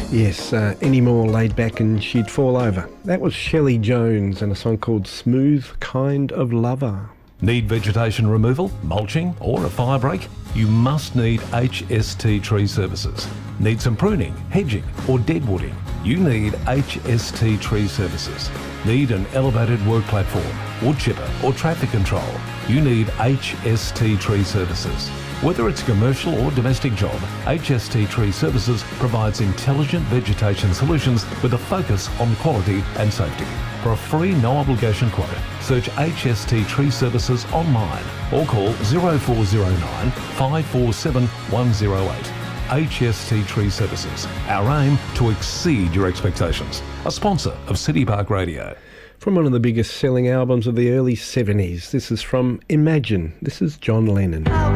Yes, any more laid back and she'd fall over. That was Shelley Jones and a song called Smooth Kind of Lover. Need vegetation removal, mulching or a fire break? You must need HST Tree Services. Need some pruning, hedging or deadwooding? You need HST Tree Services. Need an elevated work platform, wood chipper or traffic control? You need HST Tree Services. Whether it's a commercial or domestic job, HST Tree Services provides intelligent vegetation solutions with a focus on quality and safety. For a free no-obligation quote, search HST Tree Services online or call 0409 547 108. HST Tree Services. Our aim to exceed your expectations. A sponsor of City Park Radio. From one of the biggest selling albums of the early 70s, this is from Imagine. This is John Lennon.